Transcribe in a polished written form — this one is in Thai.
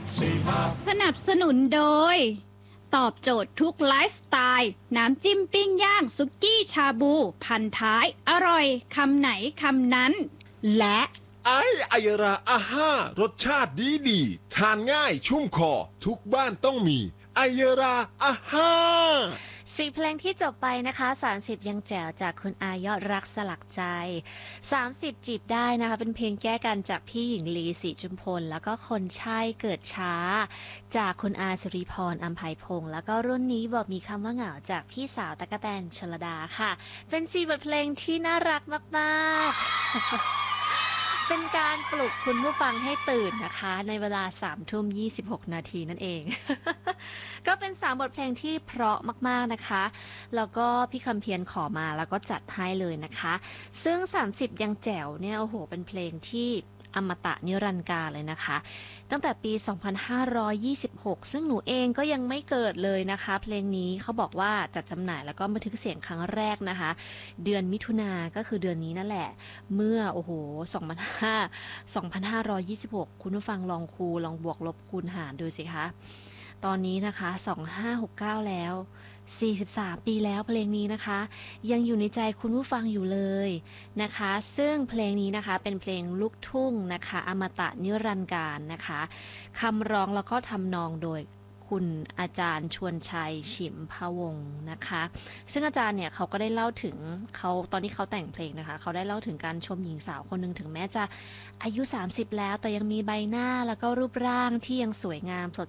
สนับสนุนโดยตอบโจทย์ทุกไลฟ์สไตล์น้ำจิ้มปิ้งย่างซุกี้ชาบูพันท้ายอร่อยคำไหนคำนั้นและไอยราอาห้ารสชาติดีทานง่ายชุ่มคอทุกบ้านต้องมีไอยราอาห้า 4 เพลงที่จบไปนะคะ30ยังแจ๋วจากคุณอายอดรักสลักใจ30จีบได้นะคะเป็นเพลงแก้กันจากพี่หญิงลีศรีจุมพลแล้วก็คนใช่เกิดช้าจากคุณอาสิริพรอัมไพพงษ์แล้วก็รุ่นนี้บอกมีคำว่าเหงาจากพี่สาวตั๊กแตนชลดาค่ะเป็น4 บทเพลงที่น่ารักมากๆ เป็นการปลุกคุณผู้ฟังให้ตื่นนะคะในเวลา3:26 นาทีนั่นเอง ก็เป็น3 บทเพลงที่เพราะมากๆนะคะแล้วก็พี่คำเพียรขอมาแล้วก็จัดให้เลยนะคะซึ่ง30ยังแจ๋วเนี่ยโอ้โหเป็นเพลงที่อมตะนิรันดร์กาลเลยนะคะตั้งแต่ปี 2526 ซึ่งหนูเองก็ยังไม่เกิดเลยนะคะเพลงนี้เขาบอกว่าจัดจำหน่ายแล้วก็บันทึกเสียงครั้งแรกนะคะเดือนมิถุนาก็คือเดือนนี้นั่นแหละเมื่อโอ้โห2526 คุณผู้ฟังลองบวกลบคูณหารดูสิคะตอนนี้นะคะ2569แล้ว43 ปีแล้วเพลงนี้นะคะยังอยู่ในใจคุณผู้ฟังอยู่เลยนะคะซึ่งเพลงนี้นะคะเป็นเพลงลูกทุ่งนะคะอมตะนิรันดร์กาลนะคะคำร้องแล้วก็ทำนองโดยคุณอาจารย์ชวนชัยฉิมพวงศ์นะคะซึ่งอาจารย์เนี่ยเขาก็ได้เล่าถึงเขาตอนที่เขาแต่งเพลงนะคะเขาได้เล่าถึงการชมหญิงสาวคนหนึ่งถึงแม้จะอายุ30แล้วแต่ยังมีใบหน้าแล้วก็รูปร่างที่ยังสวยงามสด